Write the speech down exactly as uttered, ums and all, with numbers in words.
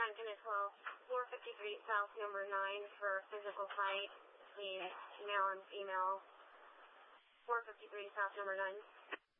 Duncan as well. four fifty-three South number nine for physical fight. Please, male and female. four fifty-three South number nine.